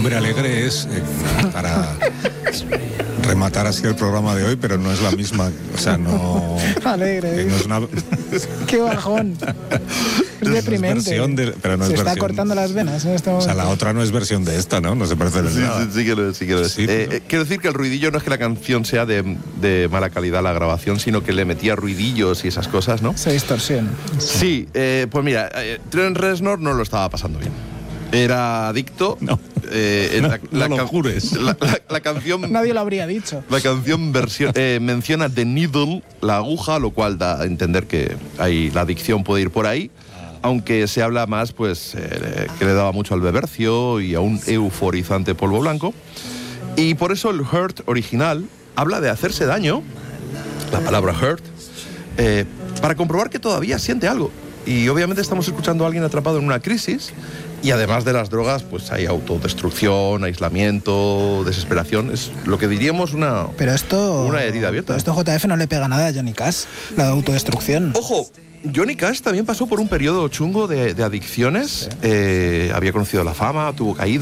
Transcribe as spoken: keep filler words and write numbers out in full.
Hombre, alegre es eh, para rematar así el programa de hoy, pero no es la misma, o sea, no... Alegre. Eh, no es una... ¡Qué bajón! Es deprimente. Es versión de, pero no Se es está versión, cortando las venas en este momento. O sea, la otra no es versión de esta, ¿no? No se parece Sí, nada. sí, sí que lo es, sí que lo es. Sí, Eh, pero- eh, quiero decir que el ruidillo no es que la canción sea de, de mala calidad la grabación, sino que le metía ruidillos y esas cosas, ¿no? Se distorsiona. Sí, eh, pues mira, eh, Trent Reznor no lo estaba pasando bien. Era adicto. No. Eh, No, la, no la lo can- jures. La, la- la canción... Nadie lo habría dicho. La canción versión, eh, menciona The Needle, la aguja, lo cual da a entender que hay, la adicción puede ir por ahí, aunque se habla más pues eh, que le daba mucho al bebercio y a un euforizante polvo blanco. Y por eso el Hurt original habla de hacerse daño, la palabra Hurt, eh, para comprobar que todavía siente algo. Y obviamente estamos escuchando a alguien atrapado en una crisis. Y además de las drogas, pues hay autodestrucción, aislamiento, desesperación. Es lo que diríamos una, Pero esto... una herida abierta. Pero esto J F no le pega nada a Johnny Cash, la autodestrucción. Ojo, Johnny Cash también pasó por un periodo chungo de, de adicciones. Eh, había conocido la fama, tuvo caídas.